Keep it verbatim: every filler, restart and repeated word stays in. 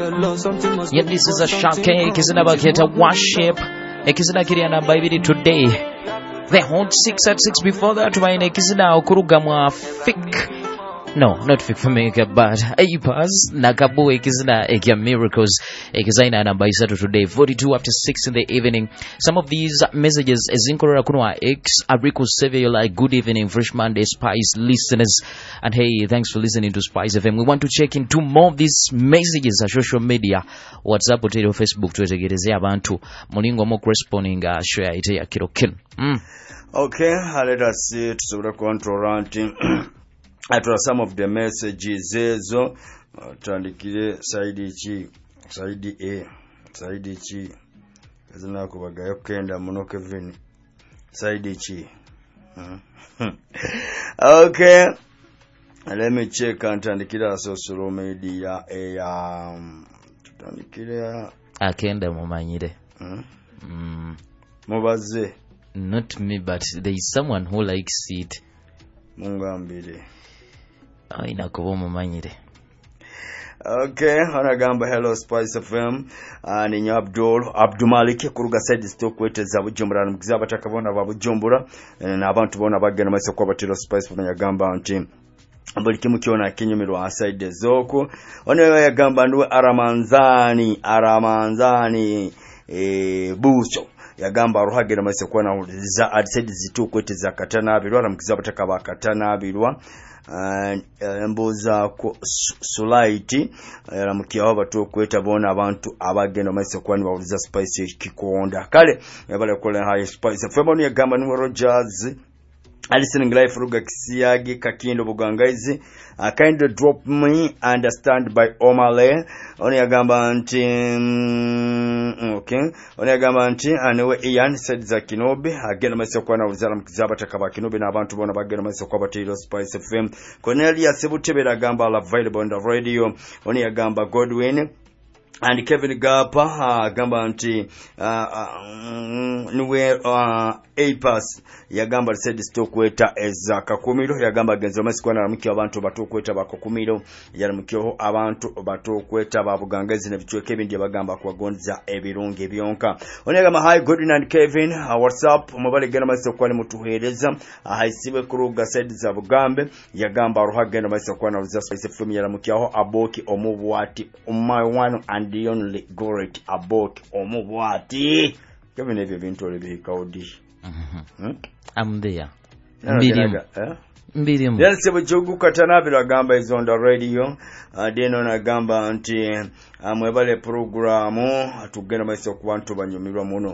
Yet this is a shake. Kizina baketa worship. Ekizina kiriana baby today. The hot six at six before that. Waine kizina okurugamwa fik. No, not fik for me, but Apas Nakabu Ekizina Ekia Miracles Ekizina and Ambaisado today, forty-two after six in the evening. Some of these messages Ezinkora Kunwa X Abrico Seville like good evening, Fresh Monday Spice listeners. And hey, thanks for listening to Spice F M. We want to check into more of these messages on social media. WhatsApp, potato, Facebook, Twitter, get a bantu. Moningo mo corresponding share it ya kirokin. Okay, let us see it so the control ranting. After some of the messages ezo tandikire side chi side A side chi ezina kubagayo kenda muno Kevin side chi okay, let me check and tandikira social media e um tandikira akenda mumanyire mm mubaze not me, but there is someone who likes it. Mungambire Aina kubo mumanyire. Okay, anagamba hello Spice F M. Uh, ni Abdul Abdumalik kuruga side stock weteza Bujumbura mugiza batakabona babujumbura na abantu bona bagena maso kwa batiro Spice F M yagamba nti buli kimu kyona kinyumirwa aside zoko ono yagamba ndwe aramanzani aramanzani e buso yagamba ruhagera maso kwa na za adsaid zitu kweteza katana abirwa na mugiza batakaba katana abirwa emboza ko sulaiti era mukiyaho batu kweta bona abantu abagenda maso kwani bawuliza Spice kikonda kale yabale kola high Spice femoni yagamba ni Rogers listening live ruga kisiyagi kakindo bugangaizi uh, kind of drop me understand by Omale oni yagamba nti mm, okay oni yagamba nti anewe Ian said za Kinobe agenda maso kwa na uzala mkizaba takaba Kinobe na abantu bona bagenda maso kwa batiro Spice F M. Cornelia Sebutebera gamba available on the radio oni yagamba Godwin and Kevin Gapa uh, gamba nti uh, uh, niwe uh, Apas yagamba said stock weta eza kakumiro yagamba genzo masikwana na mki abantu batokweta bakokumiro yali mkiho abantu batokweta babugangezi ne bichweke bindi bagamba kwa gonza ebirungi byonka onegama hi Godwin and Kevin uh, WhatsApp mobile gena masikwana mutuhereza uh, haisibe kuruga said za bugambe yagamba ruhagenda masikwana uza Spice F M yali mkiho aboki omubwati my one and the only great aboki omubwati Kevin ebyo bintu ole kaudi. Mm-hmm. Hmm? I'm there. Mbirimu. Eh? Mbirimu. Yes, sebujugu katana bilagamba is on the radio. Uh, deno nagamba nti amwebale programu atugenda maiso kubantu banyumirwa muno.